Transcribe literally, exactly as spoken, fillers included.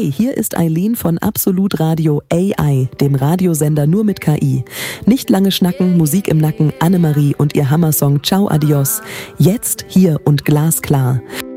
Hey, hier ist Eileen von Absolut Radio A I, dem Radiosender nur mit K I. Nicht lange schnacken, Musik im Nacken, Annemarie und ihr Hammersong Ciao Adios. Jetzt, hier und glasklar.